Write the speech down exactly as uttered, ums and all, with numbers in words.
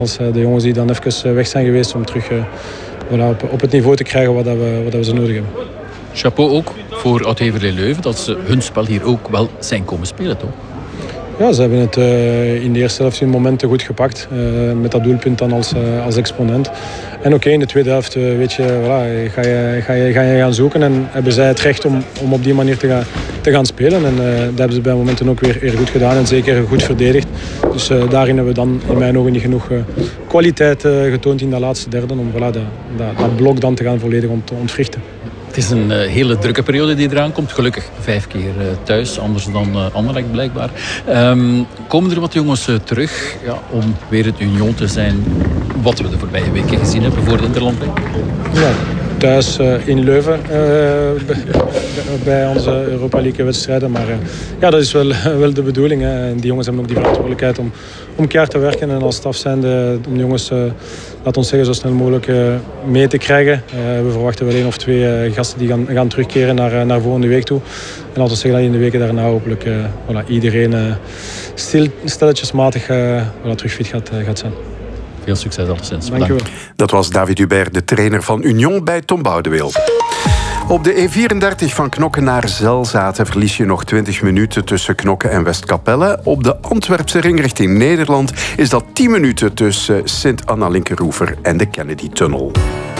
Als de jongens die dan even weg zijn geweest om terug uh, voilà, op, op het niveau te krijgen wat, dat we, wat dat we ze nodig hebben. Chapeau ook voor Oud Heverlee Leuven dat ze hun spel hier ook wel zijn komen spelen, toch? Ja, ze hebben het uh, in de eerste helft in momenten goed gepakt. Uh, met dat doelpunt dan als, uh, als exponent. En oké, okay, in de tweede helft uh, weet je, voilà, ga, je, ga, je, ga je gaan zoeken. En hebben zij het recht om, om op die manier te gaan, te gaan spelen. En uh, dat hebben ze bij momenten ook weer, weer goed gedaan. En zeker goed verdedigd. Dus uh, daarin hebben we dan in mijn ogen niet genoeg uh, kwaliteit uh, getoond in dat laatste derde. Om voilà, dat, dat, dat blok dan te gaan volledig ont, ontwrichten. Het is een uh, hele drukke periode die eraan komt. Gelukkig vijf keer uh, thuis, anders dan uh, Anderlecht blijkbaar. Um, komen er wat jongens uh, terug ja, om weer het Union te zijn wat we de voorbije weken gezien hebben voor de Interlandbeker? Ja, thuis uh, in Leuven uh, bij onze Europa League wedstrijden. Maar uh, ja, dat is wel, wel de bedoeling. Hè. En die jongens hebben ook die verantwoordelijkheid om, om keihard te werken. En als staf zijnde om de jongens, uh, laat ons zeggen, zo snel mogelijk uh, mee te krijgen. Uh, we verwachten wel één of twee uh, gasten die gaan, gaan terugkeren naar, uh, naar volgende week toe. En laten we zeggen dat in de weken daarna hopelijk uh, voilà, iedereen uh, stil, stilletjesmatig uh, voilà, terug fit gaat, uh, gaat zijn. Veel succes alleszins. Dank je wel. Dat was David Hubert, de trainer van Union bij Tom Boudewil. Op de E vierendertig van Knokke naar Zelzaten verlies je nog twintig minuten tussen Knokke en Westkapelle. Op de Antwerpse ring richting Nederland is dat tien minuten tussen Sint-Anna-Linkeroever en de Kennedy-tunnel.